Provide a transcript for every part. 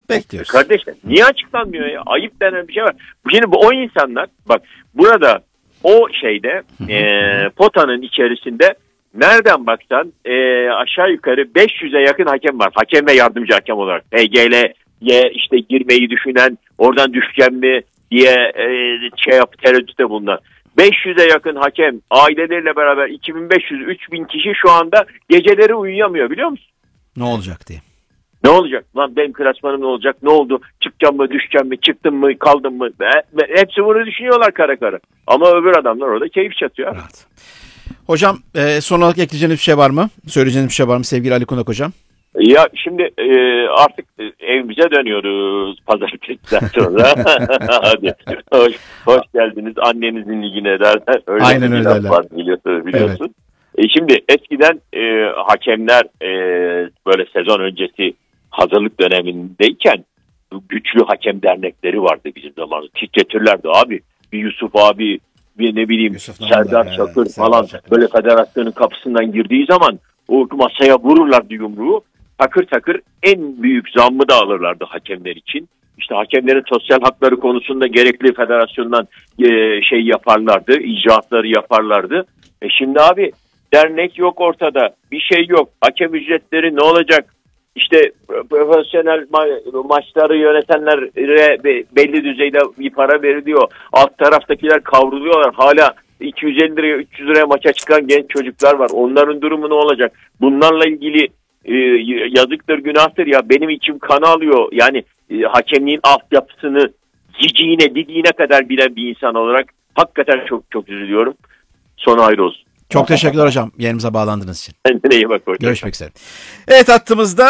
Bekliyoruz. Kardeşler niye açıklanmıyor ya? Ayıp denen bir şey var. Şimdi o insanlar bak burada o şeyde potanın içerisinde nereden baksan aşağı yukarı 500'e yakın hakem var. Hakem ve yardımcı hakem olarak. PGL'ye işte girmeyi düşünen, oradan düşeceğim mi diye tereddütte bulunan. 500'e yakın hakem aileleriyle beraber 2500-3000 kişi şu anda geceleri uyuyamıyor biliyor musun? Ne olacak diye. Ne olacak? Lan benim klasmanım ne olacak? Ne oldu? Çıkacağım mı, düşeceğim mi, çıktım mı, kaldım mı? Hepsi bunu düşünüyorlar kara kara. Ama öbür adamlar orada keyif çatıyor. Rahat. Hocam son olarak ekleyeceğiniz bir şey var mı? Söyleyeceğiniz bir şey var mı sevgili Ali Kunak hocam? Ya şimdi artık evimize dönüyoruz pazartesiden sonra. Hadi hoş geldiniz annenizin ligine derler. Aynen öyle. Biliyorsun. Evet. Şimdi eskiden hakemler böyle sezon öncesi hazırlık dönemindeyken güçlü hakem dernekleri vardı bizim zamanımızda. Titretirlerdi abi. Bir Yusuf abi, bir ne bileyim Serdar Çakır falan böyle federasyonun kapısından girdiği zaman o masaya vururlardı yumruğu. Takır takır en büyük zammı da alırlardı hakemler için. İşte hakemlerin sosyal hakları konusunda gerekli federasyondan yaparlardı, icraatları yaparlardı. Şimdi abi dernek yok ortada, bir şey yok. Hakem ücretleri ne olacak? İşte profesyonel maçları yönetenlere belli düzeyde bir para veriliyor. Alt taraftakiler kavruluyorlar. Hala 250 liraya 300 liraya maça çıkan genç çocuklar var. Onların durumu ne olacak? Bunlarla ilgili yazıktır, günahtır ya. Benim içim kan alıyor. Yani hakemliğin altyapısını ciciğine, didiğine kadar bilen bir insan olarak hakikaten çok çok üzülüyorum. Sonu ayrı olsun. Çok teşekkürler hocam yayınımıza bağlandığınız için. Kendine iyi bak hocam. Görüşmek üzere. Evet hattımızda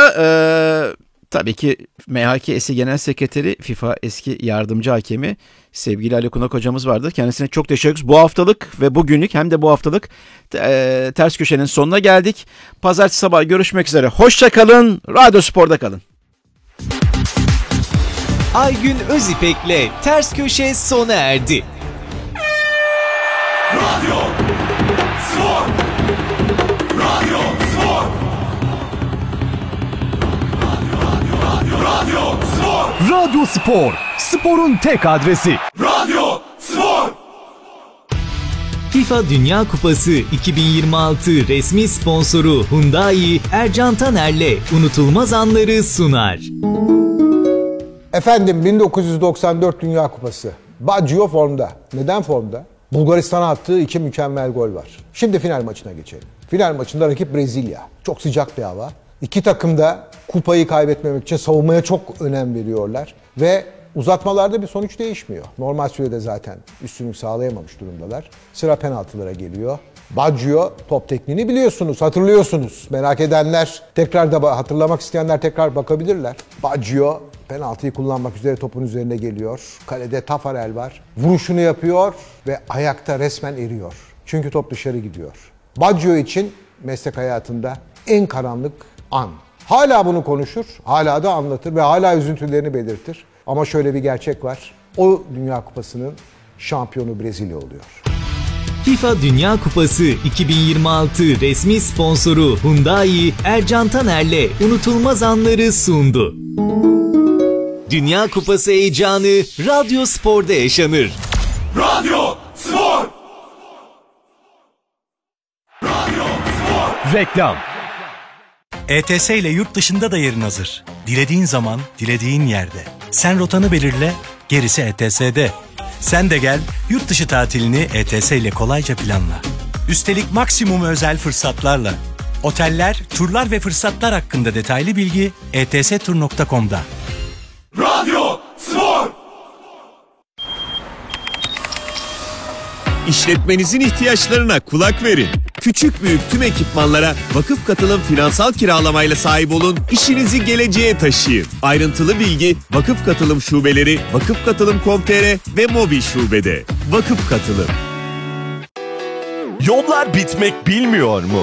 tabii ki MHK Eski Genel Sekreteri, FIFA eski yardımcı hakemi sevgili Ali Kunak hocamız vardı. Kendisine çok teşekkür ederiz. Bu haftalık ve bugünlük hem de bu haftalık Ters Köşe'nin sonuna geldik. Pazartesi sabahı görüşmek üzere. Hoşça kalın. Radyo Spor'da kalın. Aygün Özipek'le Ters Köşe sona erdi. Radyo Spor. Radyo Spor. Radyo Spor. Radyo Spor. Sporun tek adresi. Radyo Spor. FIFA Dünya Kupası 2026 resmi sponsoru Hyundai Ercan Taner'le unutulmaz anları sunar. Efendim 1994 Dünya Kupası. Baggio formda. Neden formda? Bulgaristan'a attığı 2 mükemmel gol var. Şimdi final maçına geçelim. Final maçında rakip Brezilya. Çok sıcak bir hava. İki takım da kupayı kaybetmemek için savunmaya çok önem veriyorlar. Ve uzatmalarda bir sonuç değişmiyor. Normal sürede zaten üstünlük sağlayamamış durumdalar. Sıra penaltılara geliyor. Baggio top tekniğini biliyorsunuz, hatırlıyorsunuz. Merak edenler, tekrar da hatırlamak isteyenler tekrar bakabilirler. Baggio penaltıyı kullanmak üzere topun üzerine geliyor. Kalede Tafarel var. Vuruşunu yapıyor ve ayakta resmen eriyor. Çünkü top dışarı gidiyor. Baggio için meslek hayatında en karanlık an. Hala bunu konuşur, hala da anlatır ve hala üzüntülerini belirtir. Ama şöyle bir gerçek var. O Dünya Kupası'nın şampiyonu Brezilya oluyor. FIFA Dünya Kupası 2026 resmi sponsoru Hyundai Ercan Taner'le unutulmaz anları sundu. Dünya Kupası heyecanı Radyo Spor'da yaşanır. Radyo Spor. Radyo Spor. Reklam. ETS ile yurt dışında da yerin hazır. Dilediğin zaman, dilediğin yerde. Sen rotanı belirle, gerisi ETS'de. Sen de gel, yurt dışı tatilini ETS ile kolayca planla. Üstelik maksimum özel fırsatlarla. Oteller, turlar ve fırsatlar hakkında detaylı bilgi etstur.com'da. Radyo Spor. İşletmenizin ihtiyaçlarına kulak verin. Küçük büyük tüm ekipmanlara Vakıf Katılım finansal kiralamayla sahip olun, işinizi geleceğe taşıyın. Ayrıntılı bilgi Vakıf Katılım şubeleri, vakıfkatılım.com.tr ve mobil şubede. Vakıf Katılım. Yollar bitmek bilmiyor mu?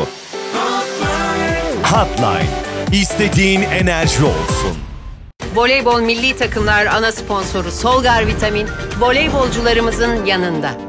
Hotline. İstediğin enerji olsun. Voleybol milli takımlar ana sponsoru Solgar Vitamin, voleybolcularımızın yanında.